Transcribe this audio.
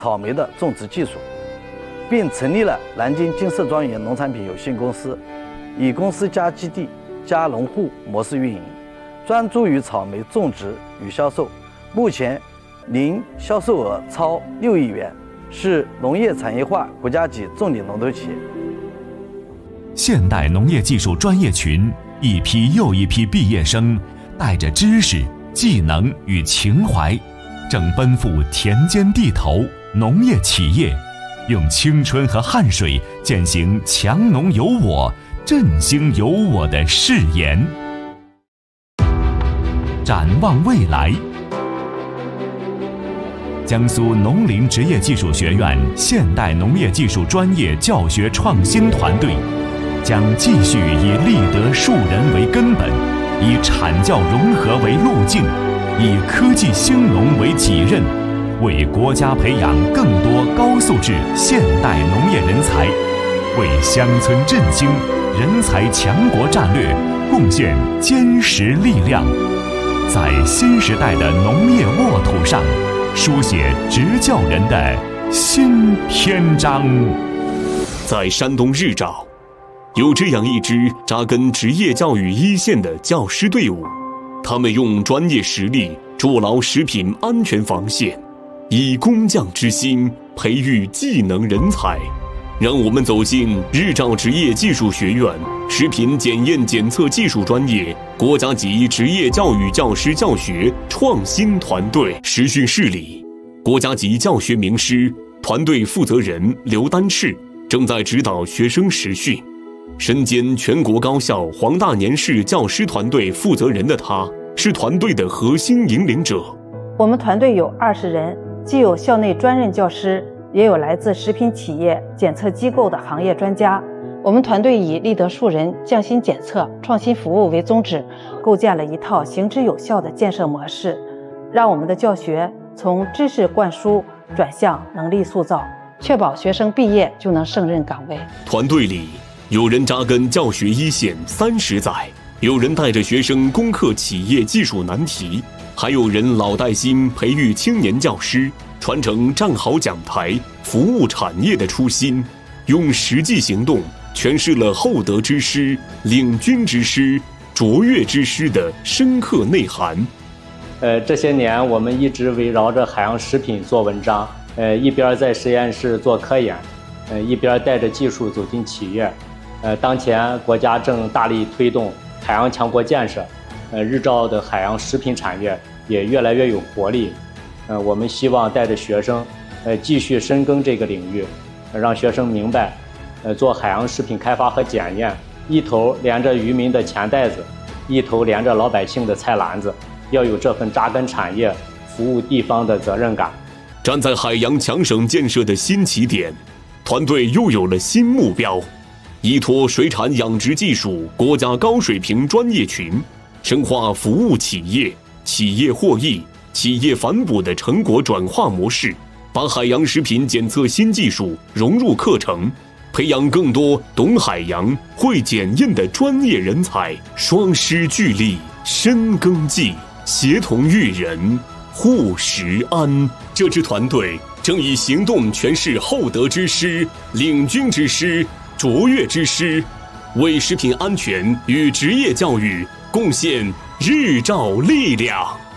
草莓的种植技术，并成立了南京金色庄园农产品有限公司，以公司加基地加农户模式运营，专注于草莓种植与销售。目前年销售额超6亿元，是农业产业化国家级重点龙头企业。 现代农业技术专业群一批又一批毕业生，带着知识、技能与情怀，正奔赴田间地头、农业企业，用青春和汗水践行强农有我、振兴有我的誓言。展望未来，江苏农林职业技术学院现代农业技术专业教学创新团队将继续以立德树人为根本，以产教融合为路径，以科技兴农为己任，为国家培养更多高素质现代农业人才，为乡村振兴、人才强国战略贡献坚实力量，在新时代的农业沃土上书写执教人的新篇章。 在山东日照，有这样一支扎根职业教育一线的教师队伍，他们用专业实力筑牢食品安全防线，以工匠之心培育技能人才。让我们走进日照职业技术学院食品检验检测技术专业国家级职业教育教师教学创新团队实训室里，国家级教学名师、团队负责人刘丹赤正在指导学生实训。身兼全国高校黄大年市教师团队负责人的他，是团队的核心引领者。 我们团队有20人，既有校内专任教师，也有来自食品企业、检测机构的行业专家。我们团队以立德树人、匠心检测、创新服务为宗旨，构建了一套行之有效的建设模式，让我们的教学从知识灌输转向能力塑造，确保学生毕业就能胜任岗位。 团队里有人扎根教学一线30载，有人带着学生攻克企业技术难题，还有人老带新培育青年教师，传承站好讲台、服务产业的初心，用实际行动诠释了厚德之师、领军之师、卓越之师的深刻内涵。 这些年我们一直围绕着海洋食品做文章，一边在实验室做科研，一边带着技术走进企业。当前国家正大力推动海洋强国建设，日照的海洋食品产业也越来越有活力。我们希望带着学生，继续深耕这个领域，让学生明白，做海洋食品开发和检验，一头连着渔民的钱袋子，一头连着老百姓的菜篮子，要有这份扎根产业、服务地方的责任感。 站在海洋强省建设的新起点，团队又有了新目标。依托水产养殖技术国家高水平专业群，深化服务企业、企业获益、企业反哺的成果转化模式，把海洋食品检测新技术融入课程，培养更多懂海洋、会检验的专业人才，双师聚力，深耕技，协同育人，护食安。这支团队正以行动诠释厚德之师、领军之师、卓越之师，为食品安全与职业教育贡献日照力量。